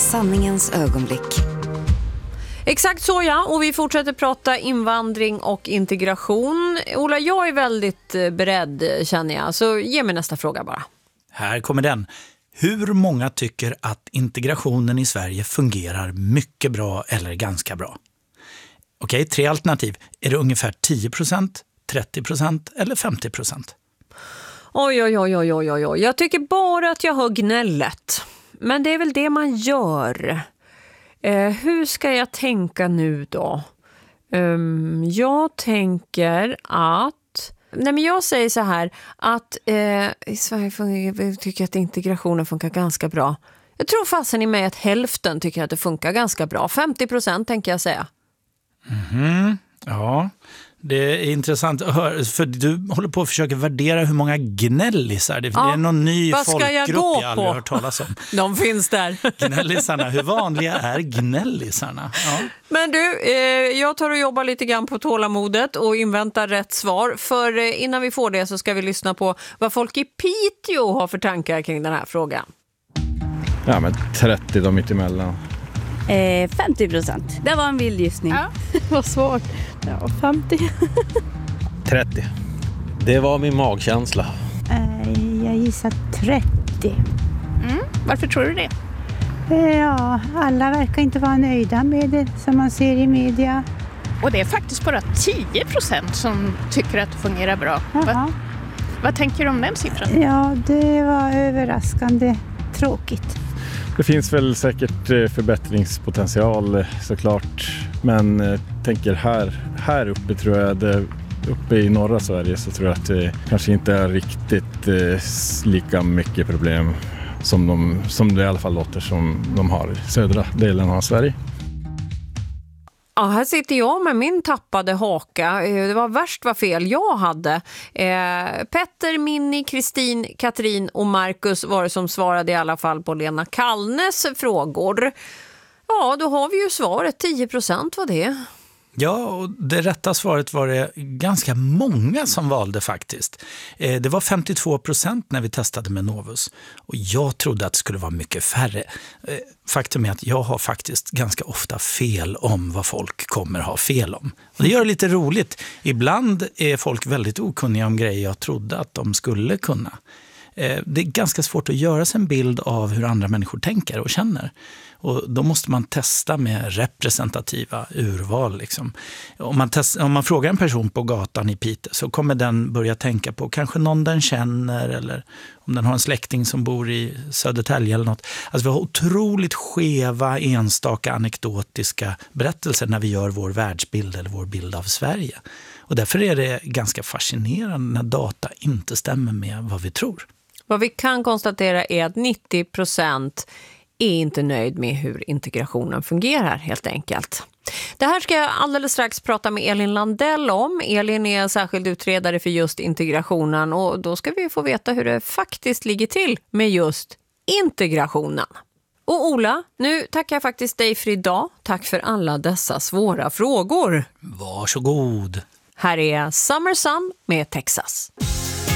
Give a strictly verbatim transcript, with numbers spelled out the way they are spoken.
sanningens ögonblick. Exakt så, ja. Och vi fortsätter prata invandring och integration. Ola, jag är väldigt beredd, känner jag. Så ge mig nästa fråga bara. Här kommer den. Hur många tycker att integrationen i Sverige fungerar mycket bra eller ganska bra? Okej, tre alternativ. Är det ungefär tio procent, trettio procent eller femtio procent? Oj, oj, oj, oj, oj, oj. Jag tycker bara att jag hör gnället. Men det är väl det man gör. Eh, hur ska jag tänka nu då? Um, jag tänker att... Nej, men jag säger så här att eh, i Sverige fungerar, tycker jag att integrationen funkar ganska bra. Jag tror fasen i mig att hälften tycker att det funkar ganska bra. femtio procent tänker jag säga. Mhm, ja... Det är intressant att höra, för du håller på att försöka värdera hur många gnällisar. Det ja, är någon ny folkgrupp jag, jag aldrig har hört talas om. De finns där. Gnällisarna, hur vanliga är gnällisarna? Ja. Men du, eh, jag tar och jobbar lite grann på tålamodet och inväntar rätt svar. För eh, innan vi får det så ska vi lyssna på vad folk i Piteå har för tankar kring den här frågan. Ja, men trettio då mitt emellan. Eh, femtio procent. Det var en vild gissning. Ja. Vad svårt. Ja, femtio. trettio. Det var min magkänsla. Eh, jag gissar trettio. Mm. Varför tror du det? Eh, ja, alla verkar inte vara nöjda med det som man ser i media. Och det är faktiskt bara tio procent som tycker att det fungerar bra. Va, vad tänker du om den siffran? Ja, det var överraskande tråkigt. Det finns väl säkert förbättringspotential såklart, men jag tänker här, här uppe tror jag det, uppe i norra Sverige så tror jag att det kanske inte är riktigt eh, lika mycket problem som, de, som det i alla fall låter som de har i södra delen av Sverige. Ja, här sitter jag med min tappade haka. Det var värst vad fel jag hade. Eh, Petter, Minni, Kristin, Katrin och Marcus var det som svarade i alla fall på Lena Kallnes frågor. Ja, då har vi ju svaret. tio procent var det. Ja, och det rätta svaret var det ganska många som valde faktiskt. Eh, det var femtiotvå procent när vi testade med Novus. Och jag trodde att det skulle vara mycket färre. Eh, faktum är att jag har faktiskt ganska ofta fel om vad folk kommer ha fel om. Och det gör det lite roligt. Ibland är folk väldigt okunniga om grejer jag trodde att de skulle kunna. Eh, det är ganska svårt att göra sig en bild av hur andra människor tänker och känner. Och då måste man testa med representativa urval. Liksom. Om, man test, om man frågar en person på gatan i Piteå så kommer den börja tänka på kanske någon den känner eller om den har en släkting som bor i Södertälje eller något. Alltså vi har otroligt skeva, enstaka, anekdotiska berättelser när vi gör vår världsbild eller vår bild av Sverige. Och därför är det ganska fascinerande när data inte stämmer med vad vi tror. Vad vi kan konstatera är att nittio procent är inte nöjd med hur integrationen fungerar helt enkelt. Det här ska jag alldeles strax prata med Elin Landell om. Elin är särskild utredare för just integrationen och då ska vi få veta hur det faktiskt ligger till med just integrationen. Och Ola, nu tackar jag faktiskt dig för idag. Tack för alla dessa svåra frågor. Varsågod. Här är Summer Sun med Texas.